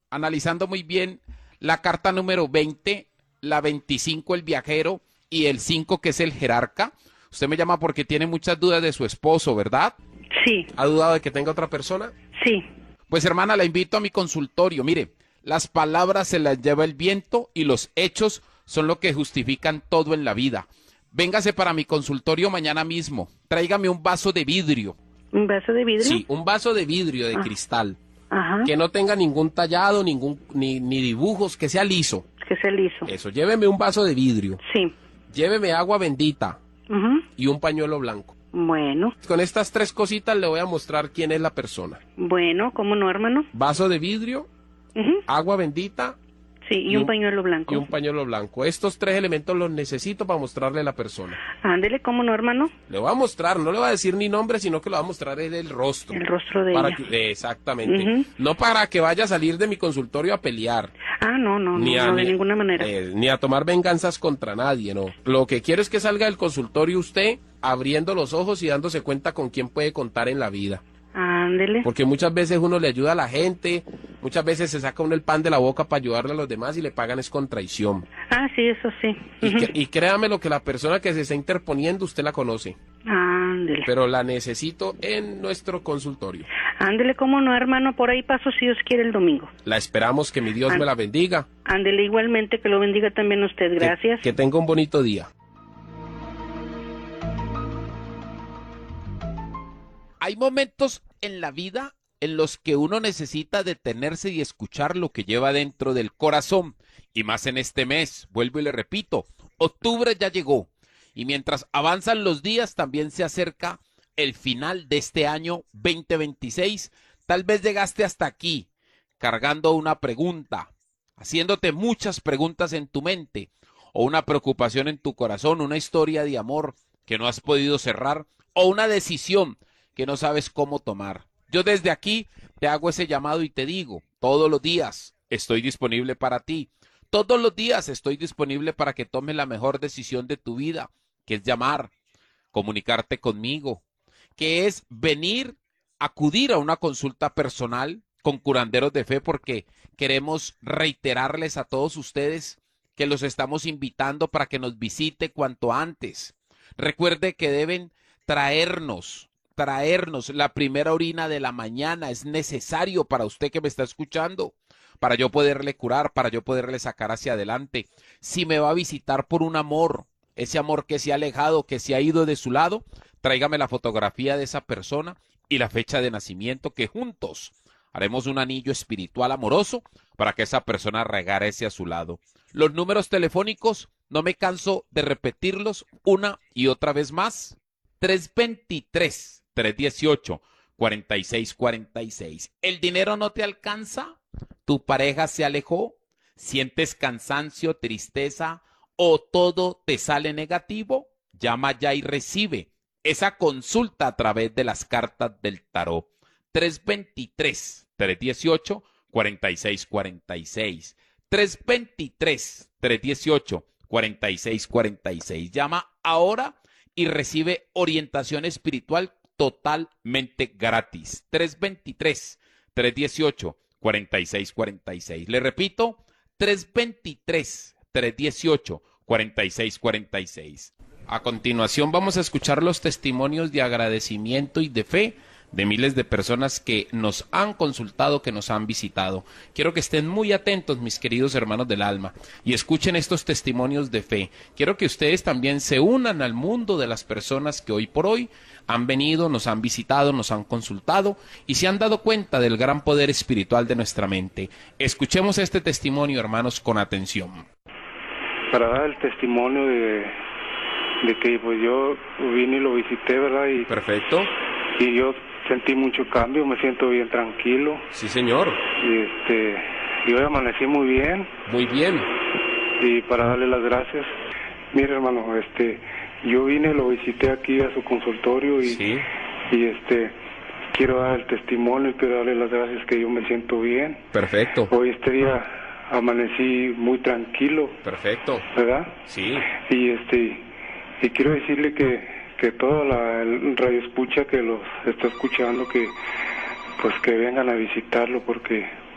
analizando muy bien la carta número 20, la 25 el viajero y el 5 que es el jerarca. Usted me llama porque tiene muchas dudas de su esposo, ¿verdad? Sí, ¿Ha dudado de que tenga otra persona? sí. Pues hermana, la invito a mi consultorio. Mire, las palabras se las lleva el viento y los hechos son lo que justifican todo en la vida. Véngase para mi consultorio mañana mismo. Tráigame un vaso de vidrio. ¿Un vaso de vidrio? Sí, un vaso de vidrio de cristal. Ajá, Que no tenga ningún tallado, ni dibujos, que sea liso. que se liso. Eso, lléveme un vaso de vidrio. Sí. Lléveme agua bendita Ujú. y un pañuelo blanco. Bueno, Con estas 3 cositas le voy a mostrar quién es la persona. bueno, ¿cómo no, hermano? Vaso de vidrio, Ujú. agua bendita Sí, y un pañuelo blanco. y un pañuelo blanco. Estos 3 elementos los necesito para mostrarle a la persona. Ándele, ¿cómo no, hermano? Le voy a mostrar, no le voy a decir ni nombre, sino que le voy a mostrar el rostro. El rostro de Para ella. exactamente. Ujú. No para que vaya a salir de mi consultorio a pelear. Ah, no, no, Ni no, a, no, de ni- ninguna manera. ni a tomar venganzas contra nadie, no. Lo que quiero es que salga del consultorio usted abriendo los ojos y dándose cuenta con quién puede contar en la vida. Ándele. Porque muchas veces uno le ayuda a la gente, muchas veces se saca uno el pan de la boca para ayudarle a los demás y le pagan es con traición. Ah, sí, eso sí. Ujú. Y créame lo que la persona que se está interponiendo usted la conoce, Ándele. pero la necesito en nuestro consultorio. Ándele, ¿cómo no, hermano? Por ahí paso si Dios quiere el domingo. La esperamos, que mi Dios me la bendiga. Ándele, igualmente, que lo bendiga también a usted. Gracias. Que tenga un bonito día. Hay momentos en la vida en los que uno necesita detenerse y escuchar lo que lleva dentro del corazón. Y más en este mes, vuelvo y le repito, octubre ya llegó. Y mientras avanzan los días, también se acerca el final de este año 2026. Tal vez llegaste hasta aquí, cargando una pregunta, haciéndote muchas preguntas en tu mente, o una preocupación en tu corazón, una historia de amor que no has podido cerrar, o una decisión que no sabes cómo tomar. Yo desde aquí te hago ese llamado y te digo, todos los días estoy disponible para ti. Todos los días estoy disponible para que tomes la mejor decisión de tu vida, que es llamar, comunicarte conmigo, que es venir, acudir a una consulta personal con curanderos de fe, porque queremos reiterarles a todos ustedes que los estamos invitando para que nos visite cuanto antes. Recuerde que deben traernos la primera orina de la mañana. Es necesario para usted que me está escuchando, para yo poderle curar, para yo poderle sacar hacia adelante. Si me va a visitar por un amor, ese amor que se ha alejado, que se ha ido de su lado, tráigame la fotografía de esa persona y la fecha de nacimiento, que juntos haremos un anillo espiritual amoroso para que esa persona regrese a su lado. Los números telefónicos, no me canso de repetirlos una y otra vez más. 323-318-4646. ¿El dinero no te alcanza? ¿Tu pareja se alejó? ¿Sientes cansancio, tristeza o todo te sale negativo? Llama ya y recibe esa consulta a través de las cartas del tarot. 323-318-4646. 323-318-4646. Llama ahora y recibe orientación espiritual totalmente gratis. 323-318-4646. Le repito, 323-318-4646. A continuación vamos a escuchar los testimonios de agradecimiento y de fe de miles de personas que nos han consultado, que nos han visitado. Quiero que estén muy atentos, mis queridos hermanos del alma, y escuchen estos testimonios de fe. Quiero que ustedes también se unan al mundo de las personas que hoy por hoy han venido, nos han visitado, nos han consultado y se han dado cuenta del gran poder espiritual de nuestra mente. Escuchemos este testimonio, hermanos, con atención. Para dar el testimonio de que pues yo vine y lo visité, ¿verdad? Perfecto. Y yo sentí mucho cambio, me siento bien tranquilo. Sí, señor. Y hoy amanecí muy bien. Muy bien. Y para darle las gracias. Mire, hermano, yo vine, lo visité aquí a su consultorio y, sí. y quiero dar el testimonio y quiero darle las gracias que yo me siento bien. Perfecto. Hoy día amanecí muy tranquilo. Perfecto. ¿Verdad? Sí. Y quiero decirle que toda el radio escucha que los está escuchando, que pues que vengan a visitarlo porque